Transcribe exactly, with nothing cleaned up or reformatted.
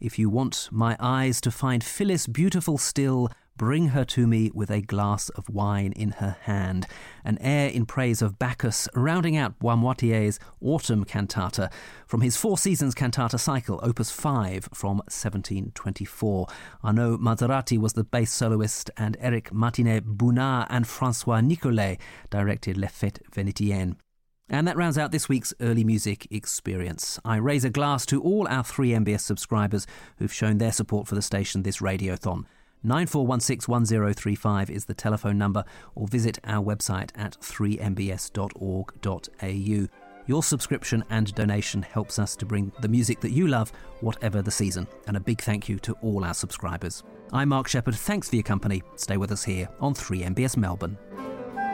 If you want my eyes to find Phyllis beautiful still, bring her to me with a glass of wine in her hand. An air in praise of Bacchus, rounding out Boismoitier's Autumn Cantata from his Four Seasons Cantata Cycle, Opus five from seventeen twenty-four. Arnaud Mazzarati was the bass soloist, and Eric Martinet-Bounat and François Nicolet directed Les Fêtes Vénitiennes. And that rounds out this week's Early Music Experience. I raise a glass to all our three M B S subscribers who've shown their support for the station this radiothon. nine four one six one zero three five is the telephone number, or visit our website at three m b s dot org dot a u. Your subscription and donation helps us to bring the music that you love, whatever the season. And a big thank you to all our subscribers. I'm Mark Shepherd. Thanks for your company. Stay with us here on three M B S Melbourne.